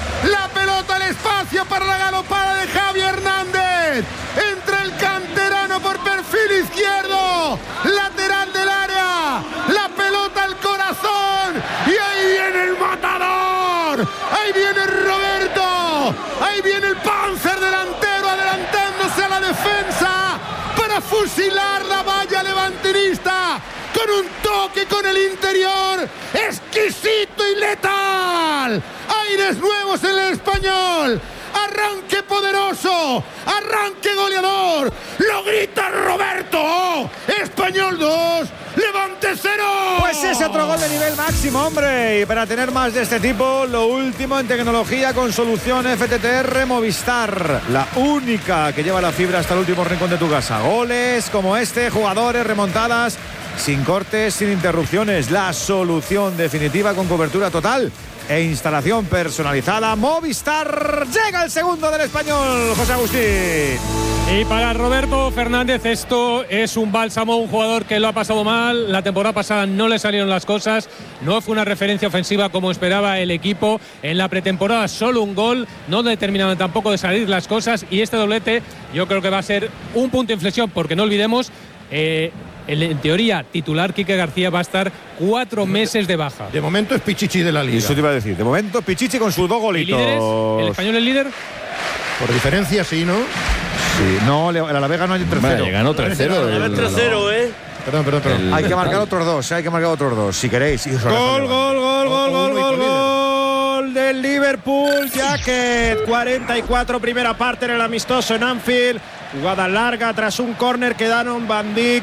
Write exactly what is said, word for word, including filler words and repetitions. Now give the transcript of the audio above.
La pelota al espacio para la galopada de Javi Hernández. Entra el canterano por perfil izquierdo. Lateral del área. La pelota al corazón. Y ahí viene el matador. Ahí viene Roberto. Ahí viene el Panzer delantero adelantándose a la defensa para fusilar la valla levantinista. Con un toque con el interior exquisito y letal. Aires nuevos en el Español. Arranque poderoso, arranque goleador. Lo grita Roberto. Español dos, Levante cero. Pues es otro gol de nivel máximo, hombre. Y para tener más de este tipo, lo último en tecnología con solución F T T R Movistar. La única que lleva la fibra hasta el último rincón de tu casa. Goles como este, jugadores, remontadas, sin cortes, sin interrupciones. La solución definitiva con cobertura total e instalación personalizada. Movistar. Llega el segundo del Español, José Agustín. Y para Roberto Fernández esto es un bálsamo, un jugador que lo ha pasado mal. La temporada pasada no le salieron las cosas, no fue una referencia ofensiva como esperaba el equipo. En la pretemporada solo un gol, no le terminaban tampoco de salir las cosas. Y este doblete yo creo que va a ser un punto de inflexión, porque no olvidemos, eh, en teoría titular Quique García va a estar cuatro meses de baja. De momento es Pichichi de la Liga. Eso te iba a decir. De momento Pichichi con sus dos golitos. ¿Y líderes? ¿El Español es líder? Por diferencia sí, ¿no? Sí, no, el Alavega no hay tercero. Vale, ganó tres cero. tres cero, ¿eh? Perdón, perdón, perdón. El, hay que marcar otros dos, hay que marcar otros dos, si queréis. Gol, gol, gol, gol, gol, gol, gol del Liverpool. Jacket, cuarenta y cuatro, primera parte en el amistoso en Anfield. Jugada larga tras un córner que Danon Van Dijk